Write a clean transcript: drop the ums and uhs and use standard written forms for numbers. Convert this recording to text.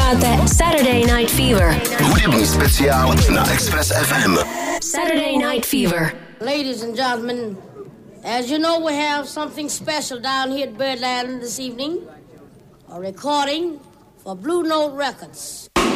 Posloucháte Saturday Night Fever. Hudební speciál na Express FM. Saturday Night Fever. Ladies and gentlemen, as you know, we have something special down here at Birdland this evening. A recording for Blue Note Records.